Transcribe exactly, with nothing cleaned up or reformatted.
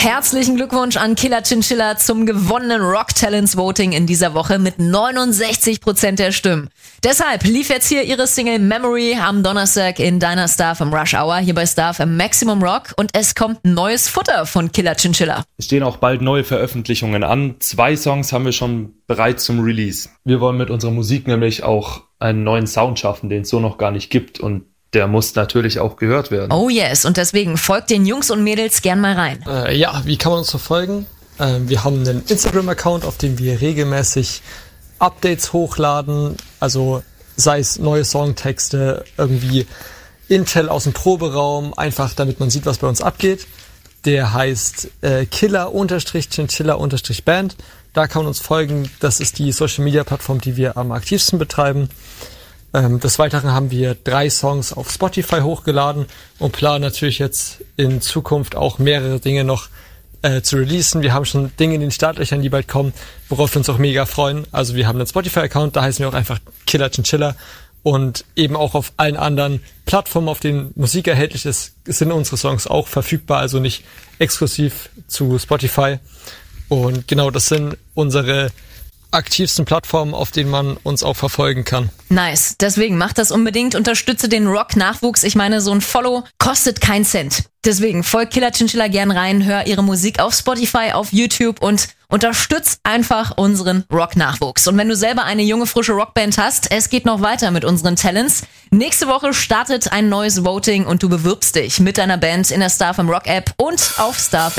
Herzlichen Glückwunsch an Killer Chinchilla zum gewonnenen Rock Talents Voting in dieser Woche mit neunundsechzig Prozent der Stimmen. Deshalb lief jetzt hier ihre Single Memory am Donnerstag in deiner Star im Rush Hour, hier bei Star im Maximum Rock, und es kommt neues Futter von Killer Chinchilla. Es stehen auch bald neue Veröffentlichungen an. Zwei Songs haben wir schon bereit zum Release. Wir wollen mit unserer Musik nämlich auch einen neuen Sound schaffen, den es so noch gar nicht gibt, und der muss natürlich auch gehört werden. Oh yes, und deswegen folgt den Jungs und Mädels gern mal rein. Äh, ja, wie kann man uns verfolgen? Äh, wir haben einen Instagram-Account, auf dem wir regelmäßig Updates hochladen, also sei es neue Songtexte, irgendwie Intel aus dem Proberaum, einfach damit man sieht, was bei uns abgeht. Der heißt äh, Killer-Chinchilla-Band. Da kann man uns folgen. Das ist die Social-Media-Plattform, die wir am aktivsten betreiben. Ähm, des Weiteren haben wir drei Songs auf Spotify hochgeladen und planen natürlich jetzt in Zukunft auch mehrere Dinge noch äh, zu releasen. Wir haben schon Dinge in den Startlöchern, die bald kommen, worauf wir uns auch mega freuen. Also wir haben einen Spotify-Account, da heißen wir auch einfach Killer Chinchilla. Und eben auch auf allen anderen Plattformen, auf denen Musik erhältlich ist, sind unsere Songs auch verfügbar, also nicht exklusiv zu Spotify. Und genau, das sind unsere aktivsten Plattformen, auf denen man uns auch verfolgen kann. Nice. Deswegen macht das unbedingt. Unterstütze den Rock-Nachwuchs. Ich meine, so ein Follow kostet keinen Cent. Deswegen folgt Killer Chinchilla gern rein, hör ihre Musik auf Spotify, auf YouTube und unterstütz einfach unseren Rock-Nachwuchs. Und wenn du selber eine junge, frische Rockband hast, es geht noch weiter mit unseren Talents. Nächste Woche startet ein neues Voting und du bewirbst dich mit deiner Band in der Star im Rock App und auf Star